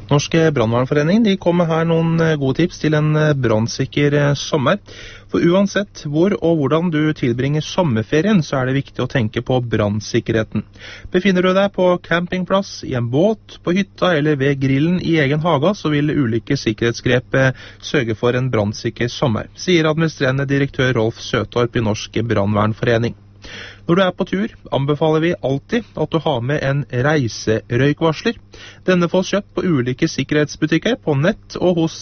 Norsk Brandvernforening de kommer her noen gode tips til en brandsikker sommer. For uansett hvor og hvordan du tilbringer sommerferien, så er det viktig å tenke på brandsikkerheten. Befinner du deg på campingplass, i en båt, på hytta eller ved grillen i egen hage, så vil ulike sikkerhetsgrep sørge for en brandsikker sommer, sier administrerende direktør Rolf Søtorp i Norsk Brandvernforening. Når du er på tur, anbefaler vi alltid at du har med en reiserøykvarsler. Denne får kjøpt på ulike sikkerhetsbutikker, på nett og hos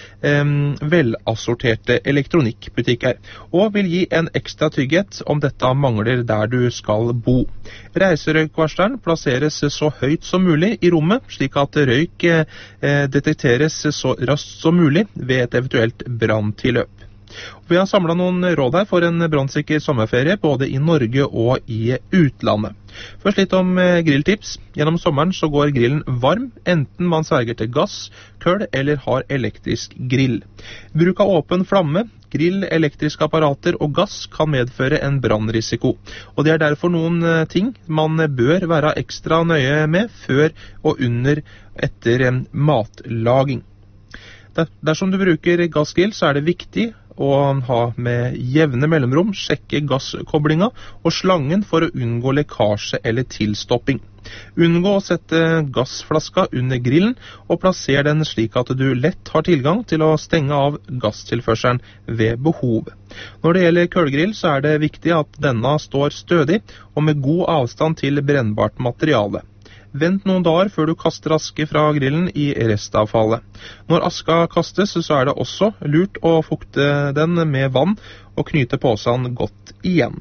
velassorterte elektronikkbutikker, og vil gi en ekstra trygghet om dette mangler der du skal bo. Reiserøykvarsleren plasseres så høyt som mulig i rommet, slik at røyk detekteres så raskt som mulig ved et eventuelt brandtilløp. Vi har samlet noen råd her for en brandsikker sommerferie både i Norge og i utlandet. Først litt om grilltips. Gjennom sommeren så går grillen varm, enten man sverger til gass, køl eller har elektrisk grill. Bruk av åpen flamme, grill, elektriske apparater og gass kan medføre en brandrisiko. Og det er derfor noen ting man bør være ekstra nøye med før og under etter matlaging. Dersom du bruker gassgrill, så er det viktig å ha med jevne mellomrom, sjekke gasskoblinga og slangen for å unngå lekkasje eller tilstopping. Unngå å sette gassflaska under grillen og plasser den slik at du lett har tilgang til å stenge av gasstilførselen ved behov. Når det gjelder kølgrill, så er det viktig at denne står stødig og med god avstand til brennbart materiale. Vent noen dager før du kaster aske fra grillen i restavfallet. Når aska kastes, så er det også lurt å fukte den med vann og knyte posen godt igjen.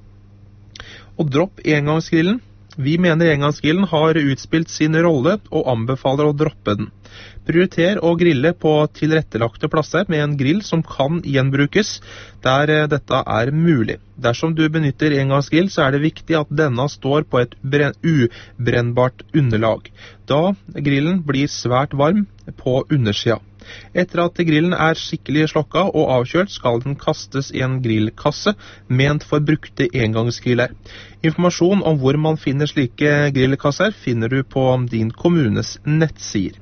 Og dropp engangsgrillen. Vi mener engangsgrillen har utspilt sin rolle og anbefaler å droppe den. Prioriter å grille på tilrettelagte plasser med en grill som kan gjenbrukes der dette er mulig. Dersom du benytter engangsgrill, så er det viktig at denne står på et ubrennbart underlag, da grillen blir svært varm på undersida. Etter at grillen er skikkelig slokka og avkjølt, skal den kastes i en grillkasse ment for brukte engangsgriller. Informasjon om hvor man finner slike grillkasser finner du på din kommunes nettsider.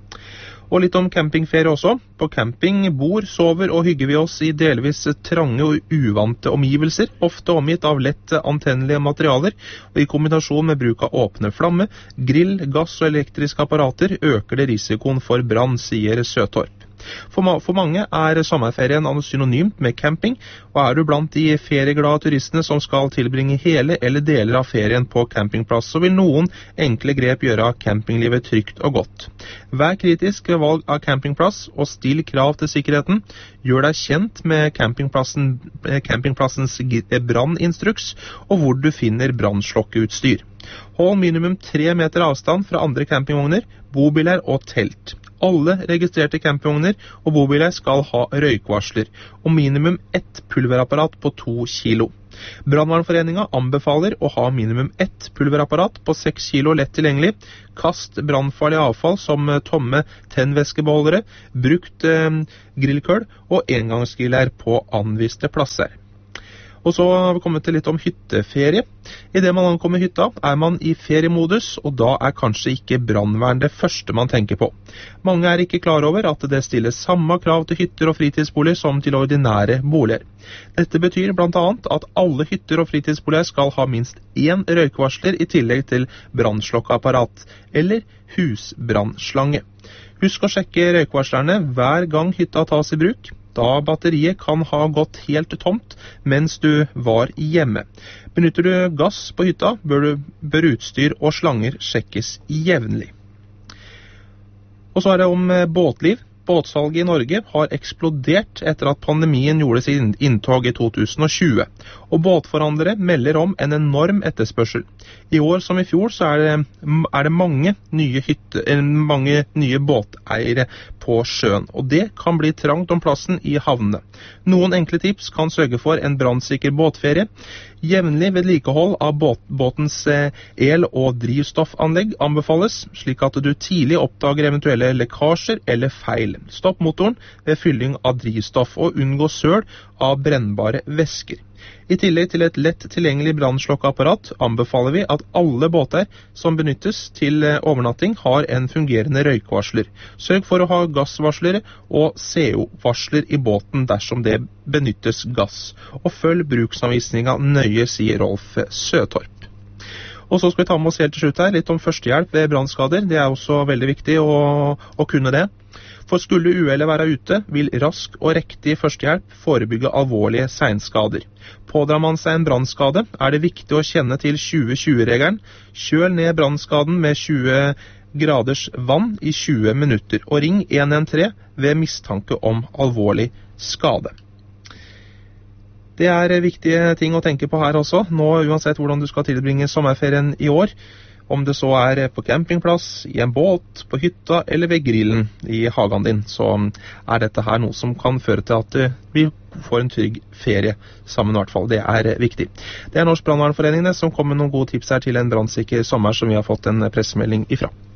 Og litt om campingferie også. På camping bor, sover og hygger vi oss i delvis trange og uvante omgivelser, ofte omgitt av lett antennelige materialer, og i kombinasjon med bruk av åpne flamme, grill, gass og elektriske apparater øker det risikoen for brann, sier Søtorp. For mange er sommerferien synonymt med camping, og er du blant de ferieglade turistene som skal tilbringe hele eller deler av ferien på campingplass, så vil noen enkle grep gjøre campinglivet trygt og godt. Vær kritisk ved valg av campingplass og still krav til sikkerheten. Gjør deg kjent med campingplassens brandinstruks og hvor du finner brandslokkeutstyr. Hold minimum 3 meter avstand fra andre campingvogner, bobiler og telt. Alle registrerte campingvogner og bobiler skal ha røykvarsler, og minimum 1 pulverapparat på 2 kilo. Brandvernforeningen anbefaler å ha minimum 1 pulverapparat på 6 kilo lett tilgjengelig. Kast brannfarlig avfall som tomme tennvæskebeholdere, brukt grillkøl og engangsgriller på anviste plasser. Og så har vi kommet til litt om hytteferie. I det man ankommer hytta, er man i feriemodus, og da er kanskje ikke brannvern det første man tenker på. Mange er ikke klar over at det stilles samme krav til hytter og fritidsboliger som til ordinære boliger. Dette betyr blant annet at alle hytter og fritidsboliger skal ha minst 1 røykvarsler i tillegg til brannslokkeapparat, eller husbrannslange. Husk å sjekke røykvarslerne hver gang hytta tas i bruk, da batteriet kan ha gått helt tomt mens du var hjemme. Benytter du gass på hytta, bør utstyr og slanger sjekkes jevnlig. Og så er det om båtliv. Båtsalget i Norge har eksplodert etter at pandemien gjorde sin inntog i 2020, og båtforhandlere melder om en enorm etterspørsel. I år som i fjor så er det mange nye båteiere på sjøen, og det kan bli trangt om plassen i havnene. Noen enkle tips kan sørge for en brandsikker båtferie. Jevnlig vedlikehold av båtens el- og drivstoffanlegg anbefales, slik at du tidlig oppdager eventuelle lekkasjer eller feil. Stopp motoren ved fylling av drivstoff og unngå søl av brennbare væsker. I tillegg til et lett tilgjengelig brannslokkeapparat anbefaler vi at alle båter som benyttes til overnatting har en fungerende røykvarsler. Sørg for å ha gassvarsler og CO-varsler i båten dersom det benyttes gass. Og følg bruksanvisningen nøye, sier Rolf Søtorp. Og så skal vi ta med oss helt til slutt her litt om førstehjelp ved brannskader. Det er også veldig viktig å kunne det. For skulle uhellet være ute, vil rask og riktig førstehjelp forebygge alvorlige seinskader. Pådrar man seg en brannskade, er det viktig å kjenne til 20-20-regelen. Kjøl ned brannskaden med 20 graders vann i 20 minutter, og ring 113 ved mistanke om alvorlig skade. Det er viktige ting å tenke på her også, nå uansett hvordan du skal tilbringe sommerferien i år. Om det så er på campingplass, i en båt, på hytta eller ved grillen i hagen din, så er dette her noe som kan føre til at vi får en trygg ferie sammen i hvert fall. Det er viktig. Det er Norsk Brandvernforening som kommer med noen gode tips her til en brannsikker sommer som vi har fått en pressemelding ifra.